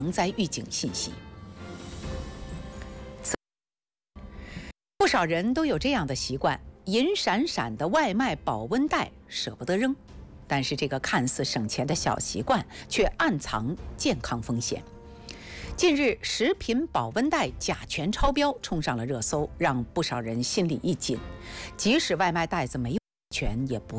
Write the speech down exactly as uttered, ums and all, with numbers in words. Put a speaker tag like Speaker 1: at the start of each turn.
Speaker 1: 防灾预警信息。不少人都有这样的习惯，银闪闪的外卖保温袋舍不得扔，但是这个看似省钱的小习惯却暗藏健康风险。近日，食品保温袋甲醛超标冲上了热搜，让不少人心里一紧。即使外卖袋子没有甲醛，也不